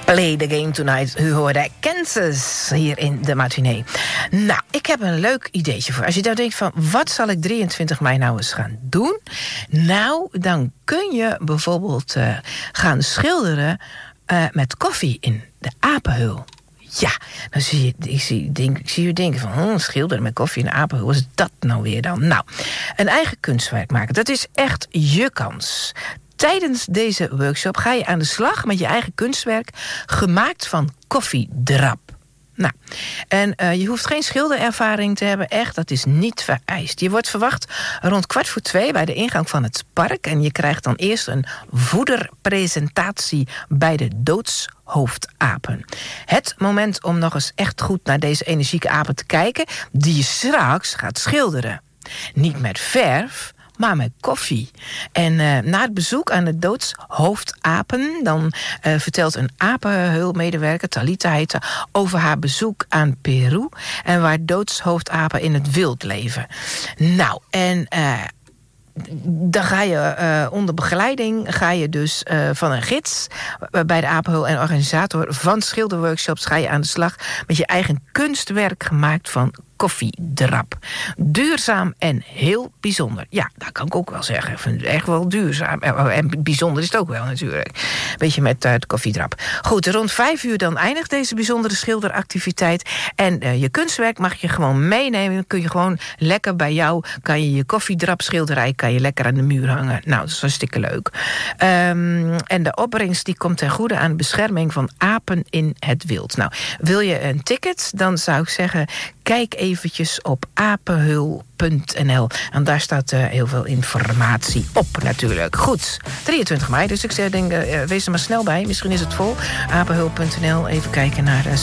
Play the game tonight. U hoorde Kansas hier in de matinee. Nou, ik heb een leuk ideetje voor. Als je nou denkt van, wat zal ik 23 mei nou eens gaan doen? Nou, dan kun je bijvoorbeeld gaan schilderen met koffie in de apenhul. Ja, dan zie je denken van, schilderen met koffie in de apenhul, wat is dat nou weer dan? Nou, een eigen kunstwerk maken, dat is echt je kans. Tijdens deze workshop ga je aan de slag met je eigen kunstwerk, gemaakt van koffiedrap. Nou, en je hoeft geen schilderervaring te hebben, echt, dat is niet vereist. Je wordt verwacht rond 1:15 bij de ingang van het park en je krijgt dan eerst een voederpresentatie bij de doodshoofdapen. Het moment om nog eens echt goed naar deze energieke apen te kijken, die je straks gaat schilderen. Niet met verf, maar met koffie. En na het bezoek aan de doodshoofdapen, dan vertelt een apenheulmedewerker, Talita heet, over haar bezoek aan Peru en waar doodshoofdapen in het wild leven. Nou, en dan ga je onder begeleiding dus van een gids bij de apenheul en organisator van schilderworkshops ga je aan de slag met je eigen kunstwerk gemaakt van koffiedrap. Duurzaam en heel bijzonder. Ja, dat kan ik ook wel zeggen. Ik vind het echt wel duurzaam. En bijzonder is het ook wel natuurlijk. Beetje met het koffiedrap. Goed, rond 5:00 dan eindigt deze bijzondere schilderactiviteit. En je kunstwerk mag je gewoon meenemen. Dan kun je gewoon lekker bij jou, kan je koffiedrap schilderij kan je lekker aan de muur hangen. Nou, dat is hartstikke leuk. En de opbrengst die komt ten goede aan de bescherming van apen in het wild. Nou, wil je een ticket? Dan zou ik zeggen, kijk eventjes op apenheul.nl. En daar staat heel veel informatie op natuurlijk. Goed, 23 mei, dus ik denk, wees er maar snel bij. Misschien is het vol. Apenheul.nl, even kijken naar